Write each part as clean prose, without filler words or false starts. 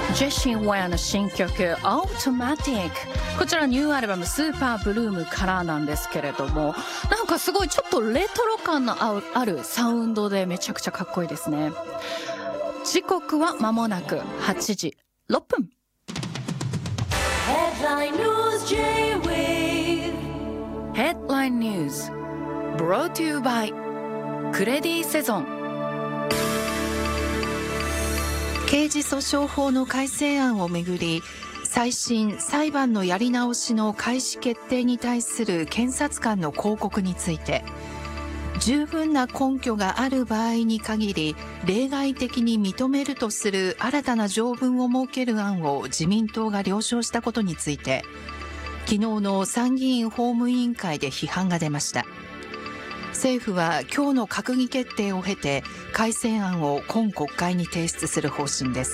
ジェシー・ウェアの新曲「オートマティック」、こちらニューアルバム「スーパーブルーム」からなんですけれども、なんかすごいちょっとレトロ感のあるサウンドでめちゃくちゃかっこいいですね。時刻は間もなく8時6分。 Headline News J-Wave Headline News Brought to you by クレディセゾン。 刑事訴訟法の改正案をめぐり、再審裁判のやり直しの開始決定に対する検察官の抗告について、十分な根拠がある場合に限り例外的に認めるとする新たな条文を設ける案を自民党が了承したことについて、昨日の参議院法務委員会で批判が出ました。政府は今日の閣議決定を経て改正案を今国会に提出する方針です。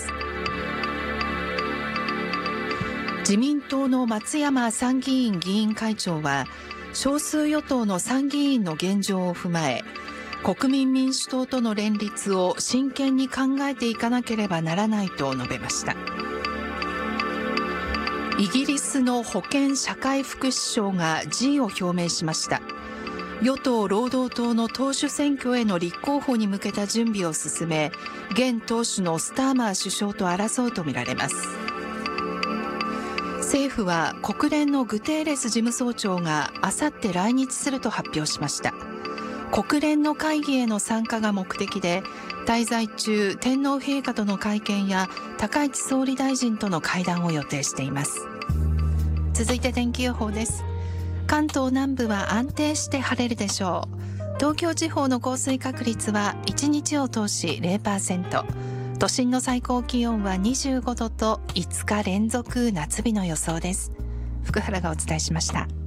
自民党の松山参議院議員会長は、少数与党の参議院の現状を踏まえ、国民民主党との連立を真剣に考えていかなければならないと述べました。イギリスの保健社会福祉省が辞意を表明しました。与党労働党の党首選挙への立候補に向けた準備を進め、現党首のスターマー首相と争うとみられます。政府は国連のグテーレス事務総長があさって来日すると発表しました。国連の会議への参加が目的で、滞在中天皇陛下との会見や高市総理大臣との会談を予定しています。続いて天気予報です。関東南部は安定して晴れるでしょう。東京地方の降水確率は1日を通し 0%、 都心の最高気温は25度と5日連続夏日の予想です。福原がお伝えしました。